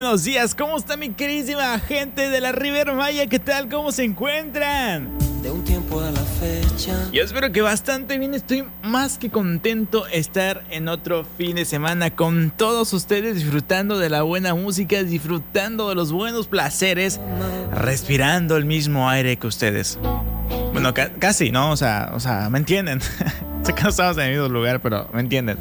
Buenos días, ¿cómo está mi queridísima gente de la Riviera Maya? ¿Qué tal? ¿Cómo se encuentran? De un tiempo a la fecha. Yo espero que bastante bien, estoy más que contento estar en otro fin de semana con todos ustedes, disfrutando de la buena música, disfrutando de los buenos placeres, respirando el mismo aire que ustedes. Bueno, casi, ¿no? O sea, ¿me entienden? Sé que no estamos en el mismo lugar, pero ¿me entienden?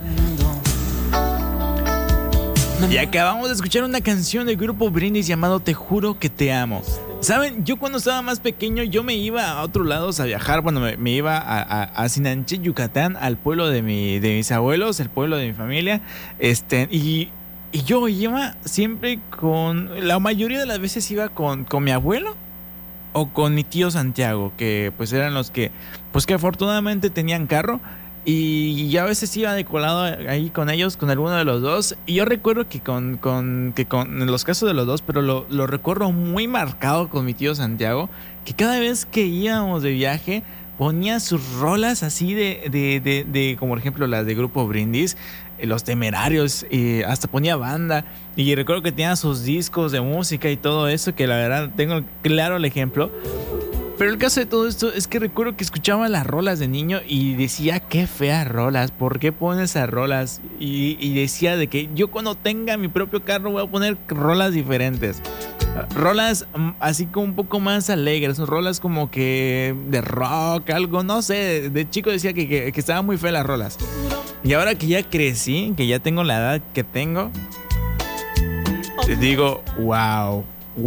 Y acabamos de escuchar una canción del grupo Brindis llamado Te Juro Que Te Amo. Saben, yo cuando estaba más pequeño yo me iba a otros lados a viajar. Bueno, me iba a Sinanché, Yucatán, al pueblo de mis abuelos, el pueblo de mi familia. Y yo iba siempre la mayoría de las veces iba con mi abuelo o con mi tío Santiago, que pues eran los que afortunadamente tenían carro. Y a veces iba de colado ahí con ellos, con alguno de los dos. Y yo recuerdo que con en los casos de los dos, pero lo recuerdo muy marcado con mi tío Santiago, que cada vez que íbamos de viaje ponía sus rolas así de como por ejemplo las de Grupo Brindis, Los Temerarios, hasta ponía banda. Y recuerdo que tenía sus discos de música y todo eso, que la verdad tengo claro el ejemplo. Pero el caso de todo esto es que recuerdo que escuchaba las rolas de niño y decía, qué feas rolas, ¿por qué pones esas rolas? Y decía de que yo cuando tenga mi propio carro voy a poner rolas diferentes. Rolas así como un poco más alegres, rolas como que de rock, algo, no sé. De chico decía que estaban muy feas las rolas. Y ahora que ya crecí, que ya tengo la edad que tengo, te digo, wow.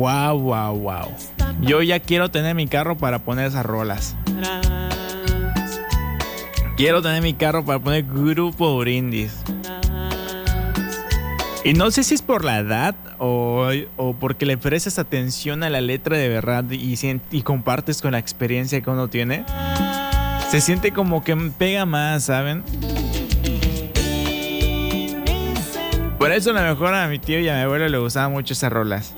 Yo ya quiero tener mi carro para poner esas rolas. Quiero tener mi carro para poner Grupo Brindis. Y no sé si es por la edad o porque le prestas atención a la letra de verdad y compartes con la experiencia que uno tiene. Se siente como que pega más, ¿saben? Por eso a lo mejor a mi tío y a mi abuelo le gustaban mucho esas rolas.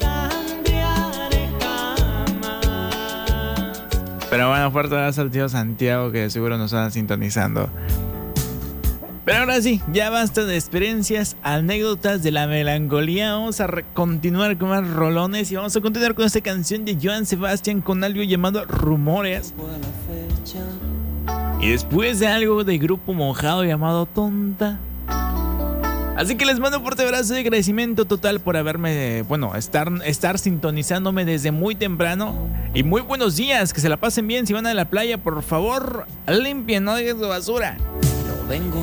Pero bueno, fuerte abrazo al tío Santiago, que seguro nos están sintonizando. Pero ahora sí, ya basta de experiencias, anécdotas de la melancolía. Vamos a continuar con más rolones y vamos a continuar con esta canción de Joan Sebastián con algo llamado Rumores. Y después de algo de Grupo Mojado llamado Tonta. Así que les mando un fuerte abrazo de agradecimiento total por haberme, estar sintonizándome desde muy temprano. Y muy buenos días, que se la pasen bien. Si van a la playa, por favor, limpien, no dejen su basura. No vengo